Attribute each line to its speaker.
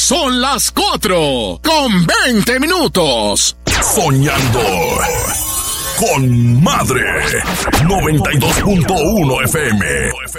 Speaker 1: Son las 4:20.
Speaker 2: Soñando con Madre 92.1 FM.